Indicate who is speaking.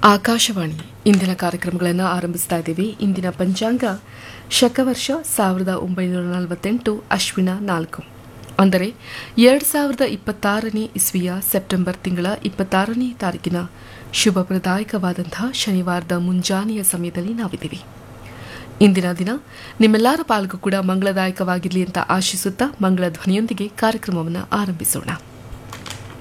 Speaker 1: ಆಕಾಶವಾಣಿ ಇಂದಿನ ಕಾರ್ಯಕ್ರಮಗಳನ್ನು ಆರಂಭಿಸ್ತಾ ಇದ್ದೀವಿ. ಇಂದಿನ ಪಂಚಾಂಗ ಶಕವರ್ಷ 1948 ಅಶ್ವಿನ 4 ಅಂದರೆ 2026ನೇ ಇಸ್ವಿಯ ಸೆಪ್ಟೆಂಬರ್ ತಿಂಗಳ 26ನೇ ತಾರೀಕಿನ ಶುಭಪ್ರದಾಯಕವಾದಂತಹ ಶನಿವಾರದ ಮುಂಜಾನೆಯ ಸಮಯದಲ್ಲಿ ನಾವಿದ್ದೀವಿ. ಇಂದಿನ ದಿನ ನಿಮ್ಮೆಲ್ಲರ ಪಾಲ್ಗೂ ಕೂಡ ಮಂಗಳದಾಯಕವಾಗಿರಲಿ ಅಂತ ಆಶಿಸುತ್ತಾ ಮಂಗಳ ಧ್ವನಿಯೊಂದಿಗೆ ಕಾರ್ಯಕ್ರಮವನ್ನು ಆರಂಭಿಸೋಣ.